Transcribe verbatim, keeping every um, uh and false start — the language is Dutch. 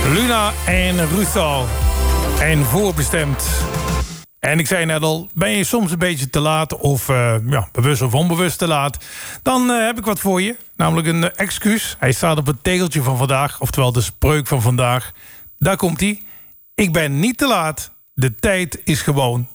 Luna en Russo. En voorbestemd. En ik zei net al, ben je soms een beetje te laat... of uh, ja, bewust of onbewust te laat... dan uh, heb ik wat voor je. Namelijk een uh, excuus. Hij staat op het tegeltje van vandaag. Oftewel de spreuk van vandaag. Daar komt hij. Ik ben niet te laat. De tijd is gewoon